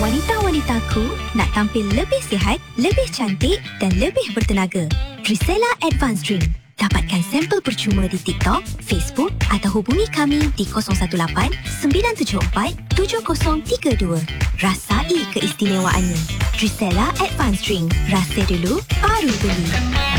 Wanita-wanitaku nak tampil lebih sihat, lebih cantik dan lebih bertenaga. Trisella Advanced Drink. Dapatkan sampel percuma di TikTok, Facebook atau hubungi kami di 018 974 7032. Rasai keistimewaannya. Trisella Advanced Drink. Rasa dulu, baru beli.